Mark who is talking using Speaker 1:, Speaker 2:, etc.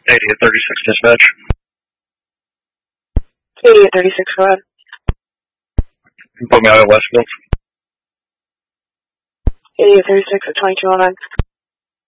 Speaker 1: 8836 dispatch.
Speaker 2: 8836, go ahead.
Speaker 1: Put me out at Westfield.
Speaker 2: 8836 at 2209.